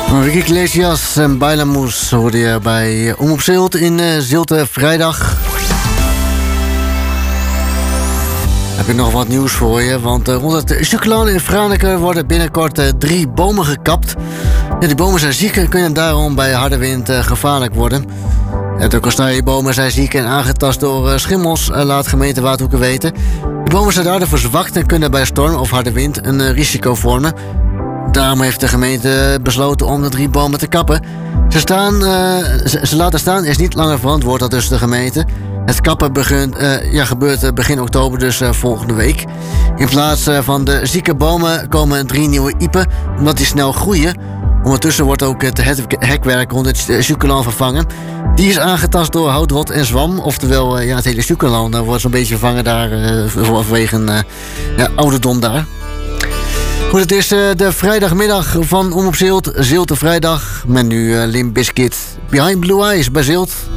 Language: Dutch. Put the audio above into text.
Ricky Iglesias en Bailamus hoorde je bij Omroep Zilt in Zilte Vrijdag. Heb ik nog wat nieuws voor je, want rond het Jukelan in Franeker worden binnenkort 3 bomen gekapt. Ja, die bomen zijn ziek en kunnen daarom bij harde wind gevaarlijk worden. De kastanjebomen zijn ziek en aangetast door schimmels, laat gemeente Waardhoeken weten. De bomen zijn daardoor verzwakt en kunnen bij storm of harde wind een risico vormen. Daarom heeft de gemeente besloten om de 3 bomen te kappen. Ze laten staan is niet langer verantwoord, dat dus de gemeente. Het kappen gebeurt begin oktober, dus volgende week. In plaats van de zieke bomen komen 3 nieuwe iepen, omdat die snel groeien. Ondertussen wordt ook het hekwerk rond het Jukelan vervangen. Die is aangetast door houtrot en zwam. Oftewel, het hele Jukelan wordt zo'n beetje vervangen daar vanwege ouderdom daar. Goed, het is de vrijdagmiddag van Omroep Zilt, Zilte Vrijdag. Met nu Limp Bizkit, Behind Blue Eyes bij Zilt.